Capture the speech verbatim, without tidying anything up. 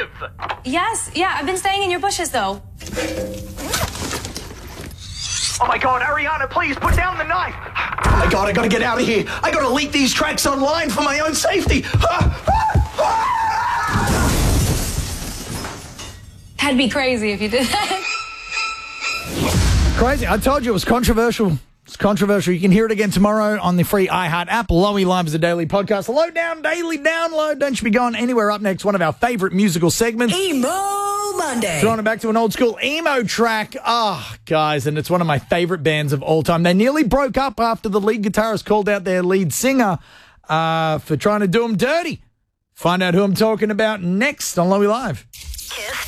live? Yes, yeah, I've been staying in your bushes, though. Oh my God, Ariana, please put down the knife. Oh my God, I gotta get out of here. I gotta leak these tracks online for my own safety. That'd be crazy if you did that. Crazy. I told you it was controversial. It's controversial. You can hear it again tomorrow on the free iHeart app. Lowy Live is a daily podcast. Low down, daily download. Don't you be going anywhere. Up next, one of our favourite musical segments. Emo Monday. Throwing it back to an old school emo track. Ah, oh, guys, and it's one of my favourite bands of all time. They nearly broke up after the lead guitarist called out their lead singer uh, for trying to do them dirty. Find out who I'm talking about next on Lowy Live.